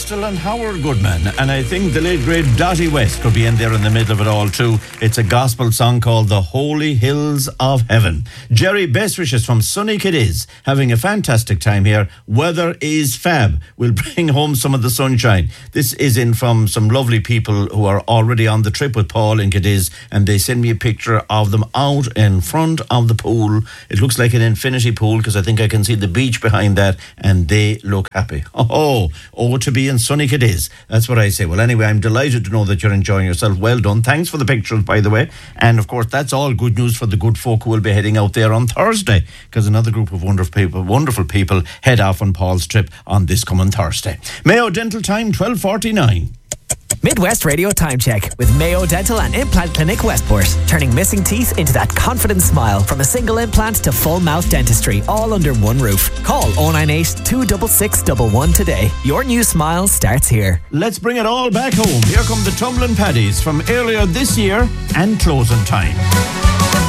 Bristol and Howard Goodman, and I think the late great Dottie West could be in there in the middle of it all too. It's a gospel song called The Holy Hills of Heaven. Jerry, best wishes from sunny Cadiz, having a fantastic time here. Weather is fab. We'll bring home some of the sunshine. This is in from some lovely people who are already on the trip with Paul in Cadiz, and they send me a picture of them out in front of the pool. It looks like an infinity pool because I think I can see the beach behind that, and they look happy. Oh, to be in sunny Cadiz. That's what I say. Well, anyway, I'm delighted to know that you're enjoying yourself. Well done. Thanks for the pictures, by the way. And of course, that's all good news for the good folk who will be heading out there on Thursday, because another group of wonderful people head off on Paul's trip on this coming Thursday. Mayo Dental Time, 12:49. Midwest Radio Time Check with Mayo Dental and Implant Clinic Westport. Turning missing teeth into that confident smile. From a single implant to full mouth dentistry, all under one roof. Call 098 266 11 today. Your new smile starts here. Let's bring it all back home. Here come the Tumbling Paddies from earlier this year and Closing Time.